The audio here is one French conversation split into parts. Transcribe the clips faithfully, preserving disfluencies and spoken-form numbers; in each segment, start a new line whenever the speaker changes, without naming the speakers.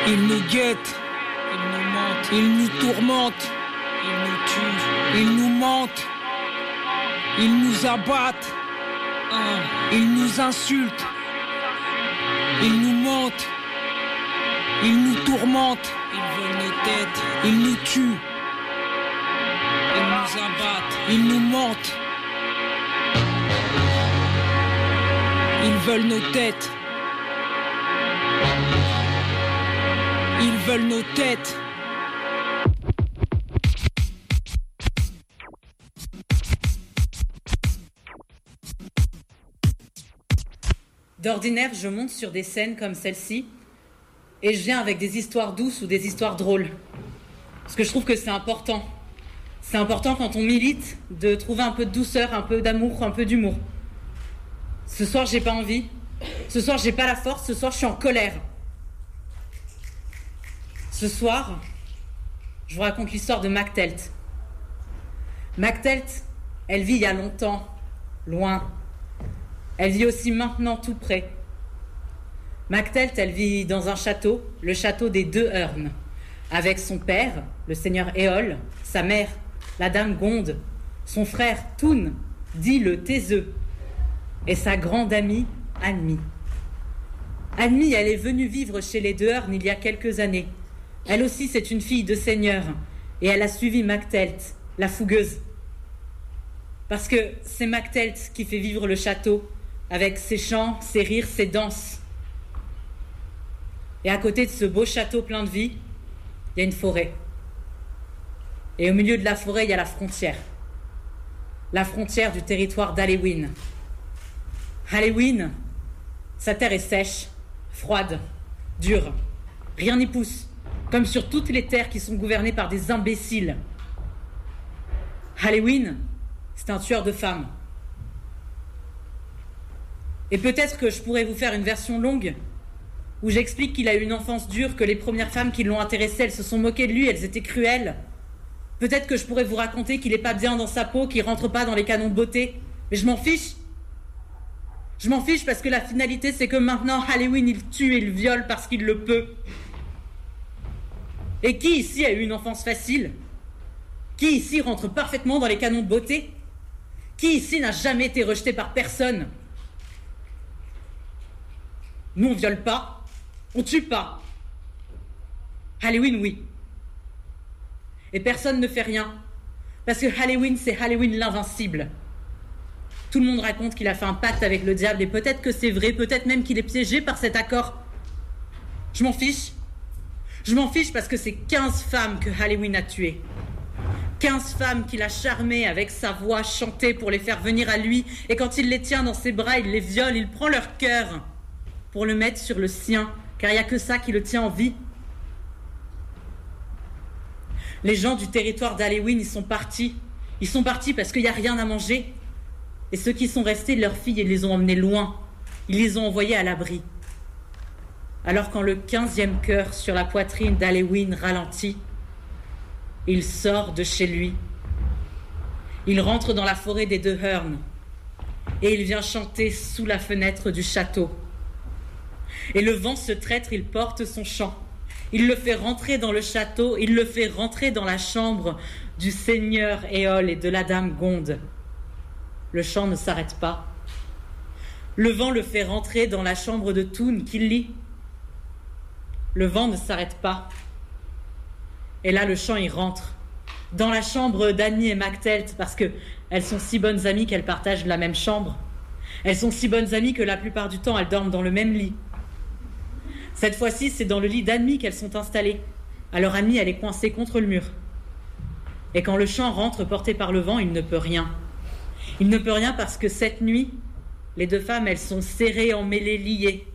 Ils nous guettent, ils nous mentent, ils nous tourmentent, ils nous tuent, ils nous mentent, ils nous abattent, ils nous insultent, ils nous mentent, ils nous tourmentent, ils veulent nos têtes, ils nous tuent, ils nous abattent, ils nous mentent, ils veulent nos têtes. Ils veulent nos têtes.
D'ordinaire, je monte sur des scènes comme celle-ci et je viens avec des histoires douces ou des histoires drôles. Parce que je trouve que c'est important. C'est important quand on milite de trouver un peu de douceur, un peu d'amour, un peu d'humour. Ce soir, j'ai pas envie. Ce soir, j'ai pas la force. Ce soir, je suis en colère. Ce soir, je vous raconte l'histoire de Mactelt. Mactelt, elle vit il y a longtemps, loin. Elle vit aussi maintenant tout près. Mactelt, elle vit dans un château, le château des Deux Heurnes, avec son père, le seigneur Éole, sa mère, la dame Gonde, son frère Toun, dit le Taiseux, et sa grande amie, Annemie. Annemie, elle est venue vivre chez les Deux Heurnes il y a quelques années. Elle aussi, c'est une fille de seigneur, et elle a suivi Mactelt, la fougueuse. Parce que c'est Mactelt qui fait vivre le château, avec ses chants, ses rires, ses danses. Et à côté de ce beau château plein de vie, il y a une forêt. Et au milieu de la forêt, il y a la frontière. La frontière du territoire d'Alewin. Alewin, sa terre est sèche, froide, dure. Rien n'y pousse. Comme sur toutes les terres qui sont gouvernées par des imbéciles. Alewin, c'est un tueur de femmes. Et peut-être que je pourrais vous faire une version longue où j'explique qu'il a eu une enfance dure, que les premières femmes qui l'ont intéressé, elles se sont moquées de lui, elles étaient cruelles. Peut-être que je pourrais vous raconter qu'il n'est pas bien dans sa peau, qu'il rentre pas dans les canons de beauté. Mais je m'en fiche. Je m'en fiche parce que la finalité, c'est que maintenant, Alewin, il tue et il viole parce qu'il le peut. Et qui ici a eu une enfance facile? Qui ici rentre parfaitement dans les canons de beauté? Qui ici n'a jamais été rejeté par personne? Nous, on viole pas, on tue pas. Alewin, oui. Et personne ne fait rien. Parce que Alewin, c'est Alewin l'invincible. Tout le monde raconte qu'il a fait un pacte avec le diable, et peut-être que c'est vrai, peut-être même qu'il est piégé par cet accord. Je m'en fiche. Je m'en fiche parce que c'est quinze femmes que Alewin a tuées. quinze femmes qu'il a charmées avec sa voix chantée pour les faire venir à lui. Et quand il les tient dans ses bras, il les viole, il prend leur cœur pour le mettre sur le sien. Car il n'y a que ça qui le tient en vie. Les gens du territoire d'Alewin, ils sont partis. Ils sont partis parce qu'il n'y a rien à manger. Et ceux qui sont restés, leurs filles, ils les ont emmenés loin. Ils les ont envoyés à l'abri. Alors quand le quinzième cœur sur la poitrine d'Alewin ralentit, il sort de chez lui. Il rentre dans la forêt des Deux Heurnes et il vient chanter sous la fenêtre du château. Et le vent, ce traître, il porte son chant. Il le fait rentrer dans le château, il le fait rentrer dans la chambre du seigneur Éole et de la dame Gonde. Le chant ne s'arrête pas. Le vent le fait rentrer dans la chambre de Toun qui lit. Le vent ne s'arrête pas. Et là, le chant, il rentre dans la chambre d'Annie et Mactelt parce qu'elles sont si bonnes amies qu'elles partagent la même chambre. Elles sont si bonnes amies que la plupart du temps, elles dorment dans le même lit. Cette fois-ci, c'est dans le lit d'Annie qu'elles sont installées. Alors Annie, elle est coincée contre le mur. Et quand le chant rentre porté par le vent, il ne peut rien. Il ne peut rien parce que cette nuit, les deux femmes, elles sont serrées, emmêlées, liées.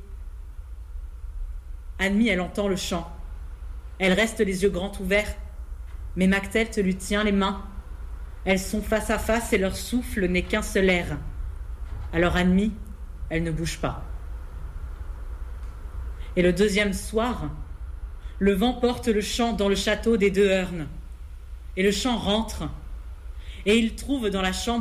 Annie, elle entend le chant. Elle reste les yeux grands ouverts. Mais Mactelt lui tient les mains. Elles sont face à face et leur souffle n'est qu'un seul air. Alors Annie, elle ne bouge pas. Et le deuxième soir, le vent porte le chant dans le château des Deux Heurnes. Et le chant rentre. Et il trouve dans la chambre